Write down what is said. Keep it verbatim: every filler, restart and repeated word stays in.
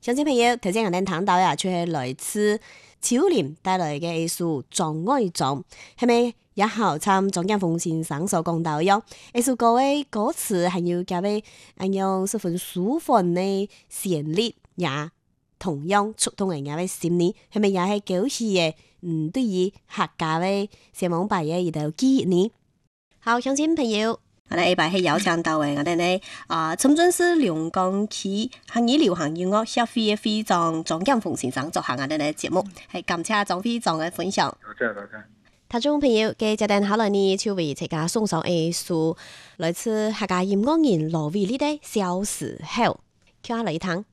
鄉親朋友，頭先我哋聽到呀，就係來自超林帶來嘅一首《莊愛莊》，係咪也好參莊家鳳先生所講到樣？一首歌嘅歌詞還有加位咁樣十分舒緩嘅旋律，也同樣觸動人家嘅心理，係咪也係舊時嘅？嗯，對於客家嘅寫網bài嘅一道記憶呢？好，鄉親朋友。我哋呢排係有請到嘅，我哋呢啊，深圳市龍崗區客家流行音樂協會嘅會長莊家鳳先生做下我哋嘅節目，係感謝莊會長嘅分享。 多謝多謝。 聽眾朋友，嘅接待下來呢，就為大家送上一首來自客家音樂人羅偉力的小時候，聽下來聽。